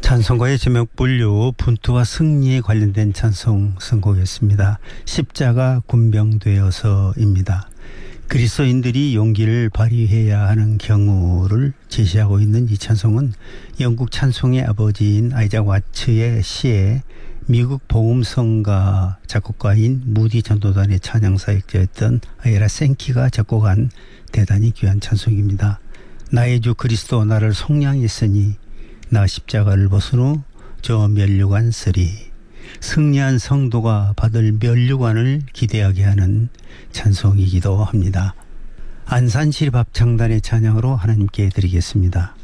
찬송가의 제목 분류 분투와 승리에 관련된 찬송 선곡이었습니다. 십자가 군병되어서입니다. 그리스도인들이 용기를 발휘해야 하는 경우를 제시하고 있는 이 찬송은 영국 찬송의 아버지인 아이작 와츠의 시에 미국 복음성가 작곡가인 무디 전도단의 찬양사역자였던 아이라 생키가 작곡한 대단히 귀한 찬송입니다. 나의 주 그리스도 나를 속량했으니 나 십자가를 벗은 후 저 면류관 쓰리. 승리한 성도가 받을 면류관을 기대하게 하는 찬송이기도 합니다. 안산시립합창단의 찬양으로 하나님께 드리겠습니다.